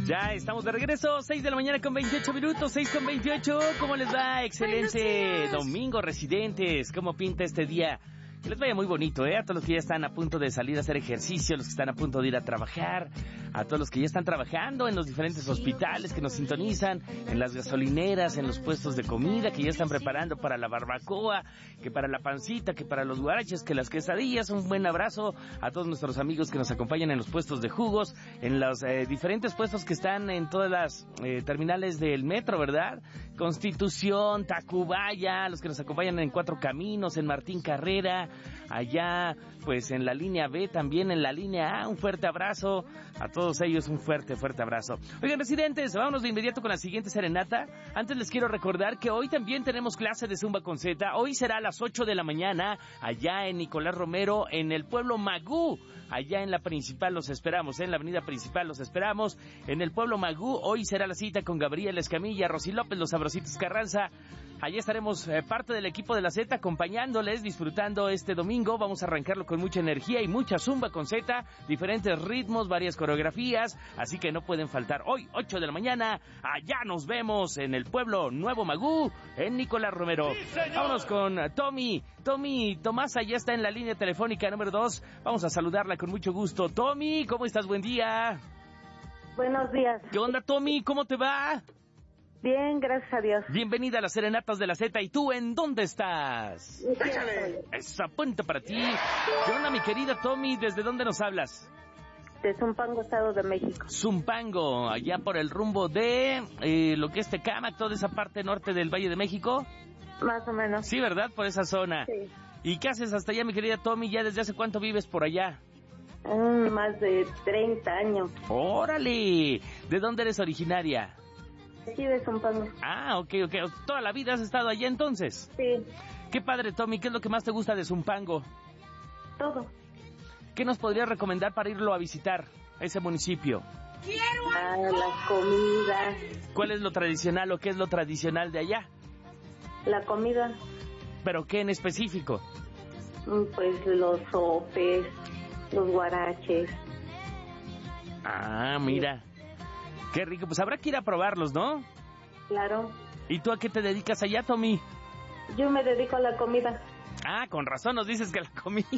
Ya estamos de regreso, 6 de la mañana con 28 minutos, 6 con 28. ¿Cómo les va? Excelente domingo, residentes. ¿Cómo pinta este día? Que les vaya muy bonito, A todos los que ya están a punto de salir a hacer ejercicio, los que están a punto de ir a trabajar, a todos los que ya están trabajando en los diferentes hospitales que nos sintonizan, en las gasolineras, en los puestos de comida, que ya están preparando para la barbacoa, que para la pancita, que para los guaraches, que las quesadillas. Un buen abrazo a todos nuestros amigos que nos acompañan en los puestos de jugos, en los diferentes puestos que están en todas las terminales del metro, ¿verdad? Constitución, Tacubaya, los que nos acompañan en Cuatro Caminos, en Martín Carrera, allá pues en la línea B, también en la línea A. Un fuerte abrazo a todos ellos, un fuerte abrazo. Oigan, residentes, vámonos de inmediato con la siguiente serenata. Antes les quiero recordar que hoy también tenemos clase de Zumba con Z. Hoy será a las 8 de la mañana allá en Nicolás Romero, en el pueblo Magú. Allá en la principal los esperamos, en la avenida principal los esperamos, en el pueblo Magú. Hoy será la cita con Gabriel Escamilla, Rosy López, los Sabrositos Carranza. Allí estaremos parte del equipo de la Z acompañándoles, disfrutando este domingo. Vamos a arrancarlo con mucha energía y mucha Zumba con Z, diferentes ritmos, varias coreografías, así que no pueden faltar. Hoy, 8 de la mañana, allá nos vemos en el pueblo Nuevo Magú, en Nicolás Romero. Sí, vámonos con Tommy. Tomás allá está en la línea telefónica número 2. Vamos a saludarla con mucho gusto. Tommy, ¿cómo estás? Buen día. Buenos días. ¿Qué onda, Tommy? ¿Cómo te va? Bien, gracias a Dios. Bienvenida a las Serenatas de la Z. ¿Y tú en dónde estás? Échale. Esa punta para ti. ¿Qué onda, mi querida Tommy? ¿Desde dónde nos hablas? De Zumpango, Estado de México. Zumpango, allá por el rumbo de lo que es Tecámac, toda esa parte norte del Valle de México. Más o menos. Sí, ¿verdad? Por esa zona. Sí. ¿Y qué haces hasta allá, mi querida Tommy? ¿Ya desde hace cuánto vives por allá? Más de 30 años. ¡Órale! ¿De dónde eres originaria? Aquí de Zumpango. Ah, ok. ¿Toda la vida has estado allá entonces? Sí. Qué padre, Tommy. ¿Qué es lo que más te gusta de Zumpango? Todo. ¿Qué nos podrías recomendar para irlo a visitar, a ese municipio? La comida. ¿Cuál es lo tradicional o qué es lo tradicional de allá? La comida. ¿Pero qué en específico? Pues los sopes, los guaraches. Ah, mira. Qué rico. Pues habrá que ir a probarlos, ¿no? Claro. ¿Y tú a qué te dedicas allá, Tommy? Yo me dedico a la comida. Ah, con razón nos dices que la comida.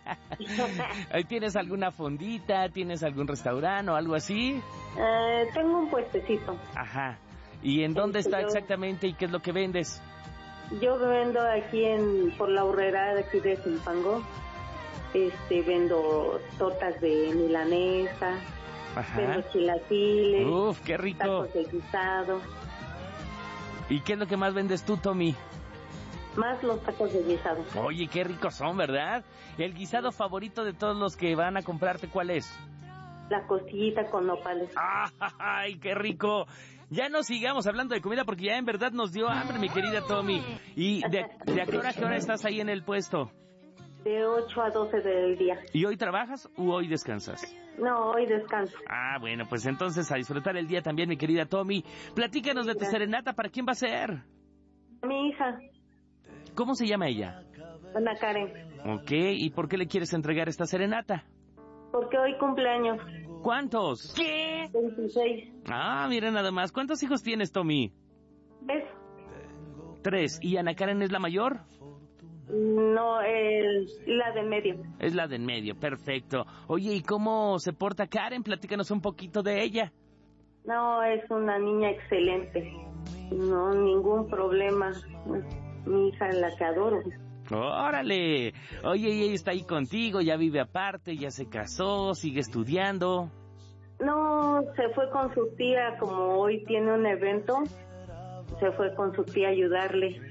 ¿Tienes alguna fondita? ¿Tienes algún restaurante o algo así? Tengo un puestecito. Ajá. ¿Y en dónde está exactamente y qué es lo que vendes? Yo vendo aquí por la Urrera de aquí de Zumpango. Vendo tortas de milanesa. Ajá. Vendo chilaquiles. Uf, qué rico. Tacos de guisado. ¿Y qué es lo que más vendes tú, Tommy? Más los tacos de guisado. Oye, qué ricos son, ¿verdad? ¿El guisado favorito de todos los que van a comprarte cuál es? La costillita con nopales. ¡Ay, qué rico! Ya no sigamos hablando de comida porque ya en verdad nos dio hambre, mi querida Tommy. ¿Y de a qué hora estás ahí en el puesto? De 8 a 12 del día. ¿Y hoy trabajas o hoy descansas? No, hoy descanso. Ah, bueno, pues entonces a disfrutar el día también, mi querida Tommy. Platícanos de tu serenata, ¿para quién va a ser? Mi hija. ¿Cómo se llama ella? Ana Karen. Ok, ¿y por qué le quieres entregar esta serenata? Porque hoy cumpleaños. ¿Cuántos? ¿Qué? 26. Ah, mira nada más. ¿Cuántos hijos tienes, Tommy? 3. 3. ¿Y Ana Karen es la mayor? No, la de en medio. Es la de en medio, perfecto. Oye, ¿y cómo se porta Karen? Platícanos un poquito de ella. No, es una niña excelente. No, ningún problema. Mi hija es la que adoro. ¡Órale! Oye, y ella está ahí contigo, ya vive aparte, ya se casó, sigue estudiando. No, se fue con su tía, como hoy tiene un evento, se fue con su tía a ayudarle.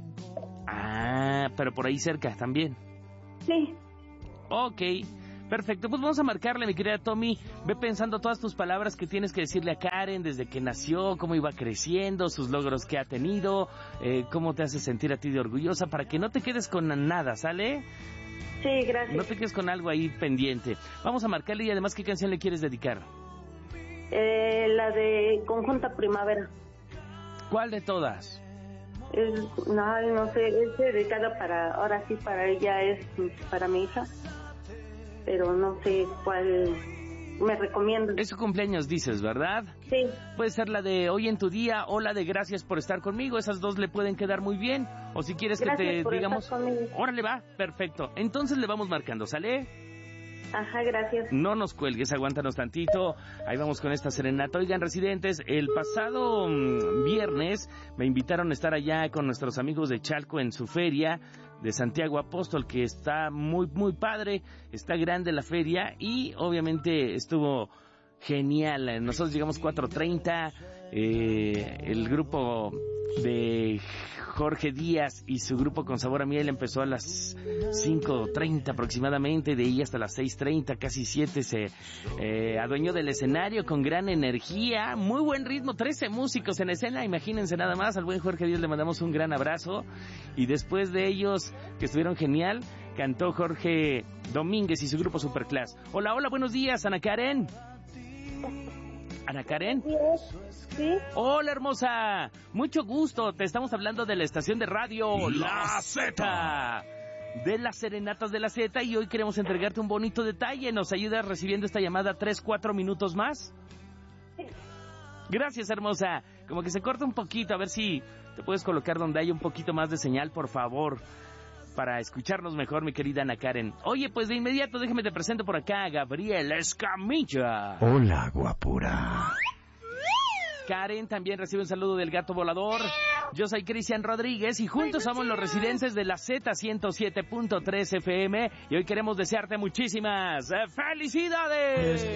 Ah, pero por ahí cerca también. Sí. Ok, perfecto. Pues vamos a marcarle, mi querida Tommy. Ve pensando todas tus palabras que tienes que decirle a Karen desde que nació, cómo iba creciendo, sus logros que ha tenido, cómo te hace sentir a ti de orgullosa, para que no te quedes con nada, ¿sale? Sí, gracias. No te quedes con algo ahí pendiente. Vamos a marcarle y además, ¿qué canción le quieres dedicar? La de Conjunta Primavera. ¿Cuál de todas? No sé, es dedicada ahora sí para ella, es para mi hija, pero no sé cuál me recomiendan. Es su cumpleaños, dices, ¿verdad? Sí. Puede ser la de hoy en tu día o la de gracias por estar conmigo. Esas dos le pueden quedar muy bien. O si quieres Gracias que por te digamos... estar conmigo. Órale, va, perfecto. Entonces le vamos marcando, ¿sale? Ajá, gracias. No nos cuelgues, aguántanos tantito. Ahí vamos con esta serenata. Oigan, residentes, el pasado viernes me invitaron a estar allá con nuestros amigos de Chalco en su feria de Santiago Apóstol, que está muy, muy padre. Está grande la feria y obviamente estuvo genial. Nosotros llegamos 4:30. El grupo de Jorge Díaz y su grupo Con Sabor a Miel empezó a las 5:30 aproximadamente, de ahí hasta las 6:30, casi 7, se adueñó del escenario con gran energía, muy buen ritmo, 13 músicos en escena, imagínense nada más. Al buen Jorge Díaz le mandamos un gran abrazo, y después de ellos, que estuvieron genial, cantó Jorge Domínguez y su grupo Superclass. Hola, hola, buenos días, Ana Karen. ¿Ana Karen? Sí. Hola, hermosa. Mucho gusto. Te estamos hablando de la estación de radio La Z, de las serenatas de la Z, y hoy queremos entregarte un bonito detalle. ¿Nos ayudas recibiendo esta llamada 3-4 minutos más? Gracias, hermosa. Como que se corta un poquito, a ver si te puedes colocar donde hay un poquito más de señal, por favor, para escucharnos mejor, mi querida Ana Karen. Oye, pues de inmediato déjame te presento por acá a Gabriel Escamilla. Hola, guapura. Karen también recibe un saludo del gato volador. Yo soy Cristian Rodríguez y juntos somos los residentes de la Z107.3 FM y hoy queremos desearte muchísimas felicidades.